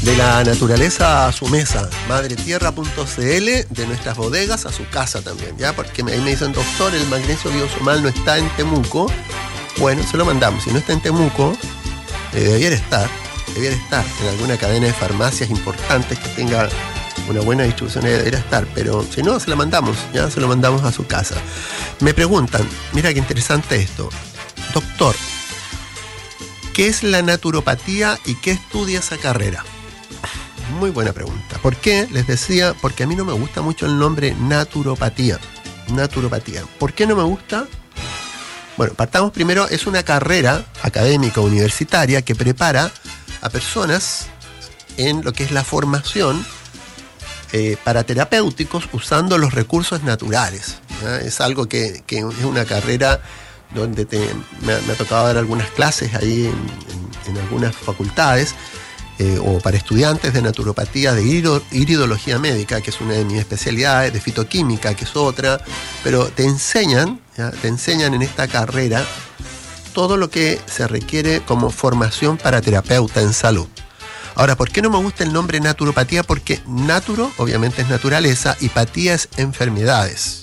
De la naturaleza a su mesa, madretierra.cl, de nuestras bodegas a su casa también, ¿ya? Porque ahí me dicen, doctor, el magnesio biosomal no está en Temuco. Bueno, se lo mandamos. Si no está en Temuco, debiera estar en alguna cadena de farmacias importantes que tenga una buena distribución, debería estar, pero si no, se la mandamos, ya se lo mandamos a su casa. Me preguntan, mira qué interesante esto, doctor, ¿qué es la naturopatía y qué estudia esa carrera? Muy buena pregunta. ¿Por qué? Les decía, porque a mí no me gusta mucho el nombre naturopatía. Naturopatía. ¿Por qué no me gusta? Bueno, partamos primero, es una carrera académica universitaria que prepara a personas en lo que es la formación para terapéuticos usando los recursos naturales, ¿ya? Es algo que es una carrera donde me ha tocado dar algunas clases ahí en algunas facultades, o para estudiantes de naturopatía, de iridología médica, que es una de mis especialidades, de fitoquímica, que es otra, pero te enseñan en esta carrera todo lo que se requiere como formación para terapeuta en salud. Ahora, ¿por qué no me gusta el nombre naturopatía? Porque naturo, obviamente, es naturaleza y patía es enfermedades.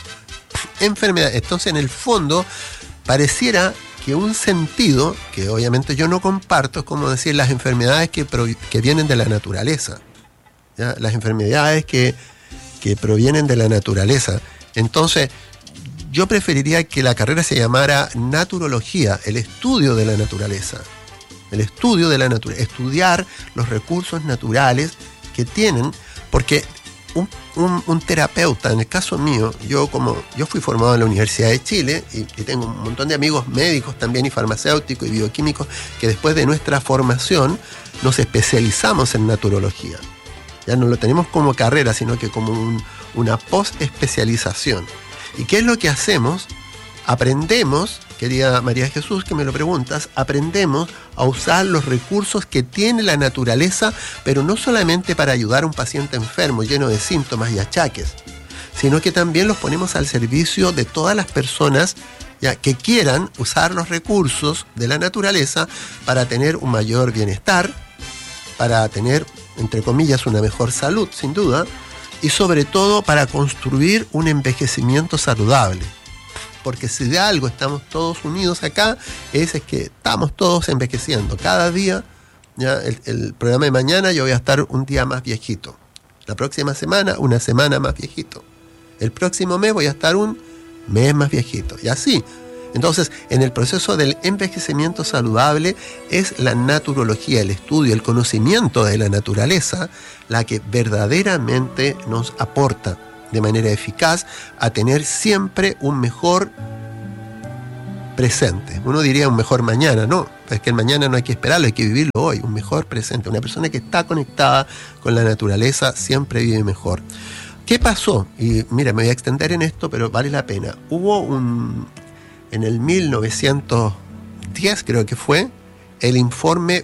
Entonces, en el fondo, pareciera que un sentido, que obviamente yo no comparto, es como decir las enfermedades que vienen de la naturaleza, ¿ya? Las enfermedades que provienen de la naturaleza. Entonces, yo preferiría que la carrera se llamara naturología, el estudio de la naturaleza. El estudio de la naturaleza, estudiar los recursos naturales que tienen, porque un terapeuta, en el caso mío, yo fui formado en la Universidad de Chile y tengo un montón de amigos médicos también y farmacéuticos y bioquímicos que después de nuestra formación nos especializamos en naturología. Ya no lo tenemos como carrera, sino que como una post-especialización. ¿Y qué es lo que hacemos? Aprendemos, querida María Jesús, que me lo preguntas, aprendemos a usar los recursos que tiene la naturaleza, pero no solamente para ayudar a un paciente enfermo, lleno de síntomas y achaques, sino que también los ponemos al servicio de todas las personas ya que quieran usar los recursos de la naturaleza para tener un mayor bienestar, para tener, entre comillas, una mejor salud, sin duda, y sobre todo para construir un envejecimiento saludable. Porque si de algo estamos todos unidos acá, es que estamos todos envejeciendo. Cada día, ya el programa de mañana, yo voy a estar un día más viejito. La próxima semana, una semana más viejito. El próximo mes voy a estar un mes más viejito. Y así. Entonces, en el proceso del envejecimiento saludable es la naturología, el estudio, el conocimiento de la naturaleza, la que verdaderamente nos aporta de manera eficaz a tener siempre un mejor presente. Uno diría un mejor mañana, no, es que el mañana no hay que esperarlo, hay que vivirlo hoy, un mejor presente. Una persona que está conectada con la naturaleza siempre vive mejor. ¿Qué pasó? Y mira, me voy a extender en esto, pero vale la pena. Hubo en el 1910, creo que fue, el informe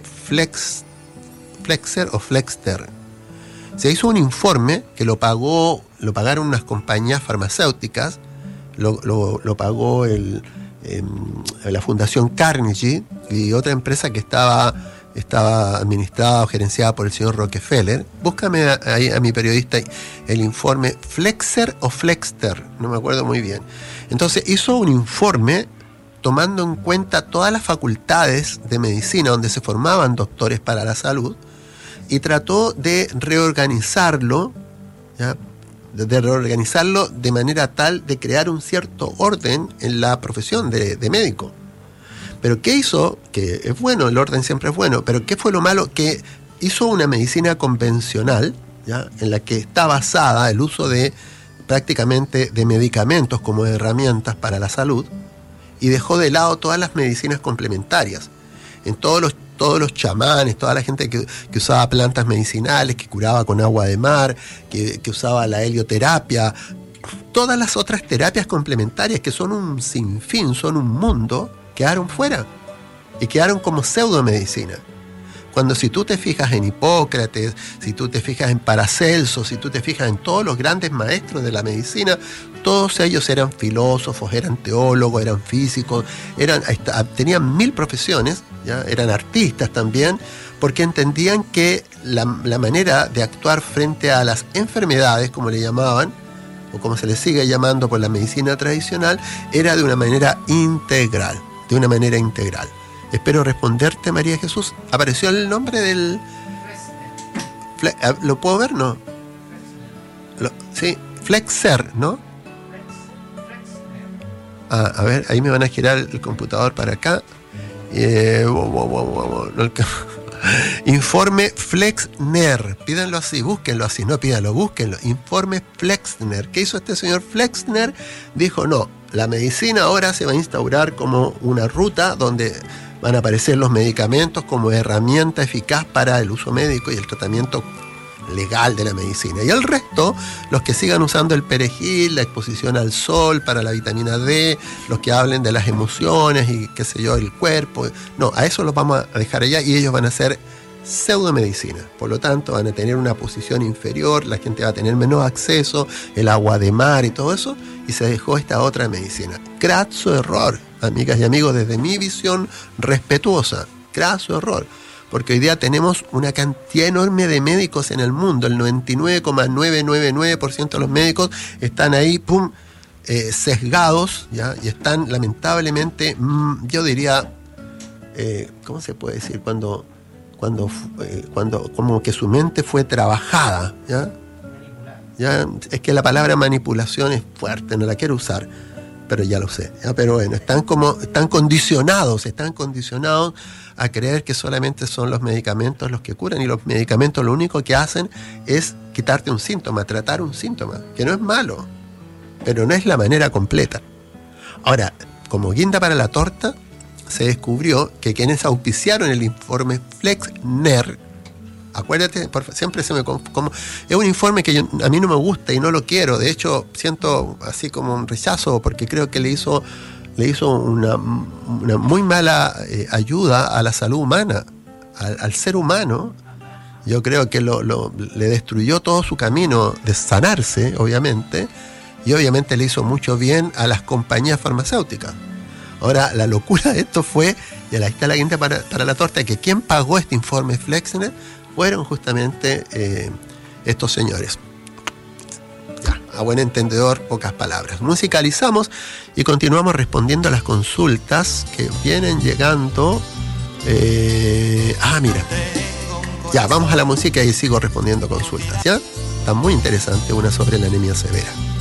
Flexer o Flexter. Se hizo un informe que lo pagaron unas compañías farmacéuticas, lo pagó la Fundación Carnegie y otra empresa que estaba administrada o gerenciada por el señor Rockefeller. Búscame ahí a mi periodista el informe Flexer o Flexter, no me acuerdo muy bien. Entonces hizo un informe tomando en cuenta todas las facultades de medicina donde se formaban doctores para la salud, y trató de reorganizarlo, ¿ya? De reorganizarlo de manera tal de crear un cierto orden en la profesión de médico. Pero ¿qué hizo? Que es bueno, el orden siempre es bueno, pero ¿qué fue lo malo? Que hizo una medicina convencional, ¿ya? En la que está basada el uso de prácticamente de medicamentos como herramientas para la salud, y dejó de lado todas las medicinas complementarias. En todos los chamanes, toda la gente que usaba plantas medicinales, que curaba con agua de mar, que usaba la helioterapia, todas las otras terapias complementarias que son un sinfín, son un mundo, quedaron fuera y quedaron como pseudomedicina. Cuando si tú te fijas en Hipócrates, si tú te fijas en Paracelso, si tú te fijas en todos los grandes maestros de la medicina, todos ellos eran filósofos, eran teólogos, eran físicos, tenían 1000 profesiones, ¿ya? Eran artistas también, porque entendían que la manera de actuar frente a las enfermedades, como le llamaban, o como se le sigue llamando por la medicina tradicional, era de una manera integral, Espero responderte, María Jesús. ¿Apareció el nombre del...? ¿Lo puedo ver? No. Sí, Flexner, ¿no? A ver, ahí me van a girar el computador para acá. Informe Flexner, pídanlo así, búsquenlo así, no pídanlo, búsquenlo. Informe Flexner. ¿Qué hizo este señor Flexner? Dijo, no, la medicina ahora se va a instaurar como una ruta donde van a aparecer los medicamentos como herramienta eficaz para el uso médico y el tratamiento legal de la medicina. Y el resto, los que sigan usando el perejil, la exposición al sol para la vitamina D, los que hablen de las emociones y qué sé yo, el cuerpo, no, a eso los vamos a dejar allá y ellos van a hacer pseudomedicina. Por lo tanto, van a tener una posición inferior, la gente va a tener menos acceso, el agua de mar y todo eso, y se dejó esta otra medicina. Craso error, amigas y amigos, desde mi visión respetuosa, craso error. Porque hoy día tenemos una cantidad enorme de médicos en el mundo, el 99,999% de los médicos están ahí, sesgados, ¿ya? Y están lamentablemente, yo diría, ¿cómo se puede decir? Cuando como que su mente fue trabajada, ¿ya? Es que la palabra manipulación es fuerte, no la quiero usar, pero ya lo sé, ¿ya? Pero bueno, están condicionados a creer que solamente son los medicamentos los que curan, y los medicamentos lo único que hacen es quitarte un síntoma, tratar un síntoma, que no es malo, pero no es la manera completa. Ahora, como guinda para la torta, se descubrió que quienes auspiciaron el informe Flexner, acuérdate, siempre se me como es un informe que a mí no me gusta y no lo quiero, de hecho siento así como un rechazo porque creo que le hizo una muy mala ayuda a la salud humana, al ser humano. Yo creo que le destruyó todo su camino de sanarse, obviamente, y obviamente le hizo mucho bien a las compañías farmacéuticas. Ahora, la locura de esto fue, y ahí está la guinda para la torta, que quien pagó este informe Flexner fueron justamente estos señores. Ya, a buen entendedor, pocas palabras. Musicalizamos y continuamos respondiendo a las consultas que vienen llegando. Mira. Ya, vamos a la música y sigo respondiendo consultas, ¿ya? Está muy interesante, una sobre la anemia severa.